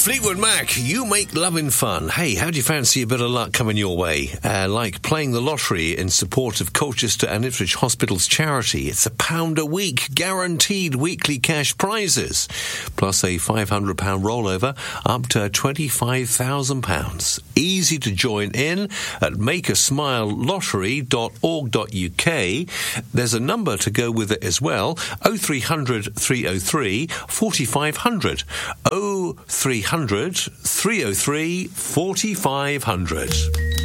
Fleetwood Mac, you make loving fun. Hey, how do you fancy a bit of luck coming your way? Like playing the lottery in support of Colchester and Ipswich Hospitals charity. It's £1 a week, guaranteed weekly cash prizes, plus a £500 rollover up to £25,000. Easy to join in at makeasmilelottery.org.uk. There's a number to go with it as well, 0300 303 4500. 0300 303 4500.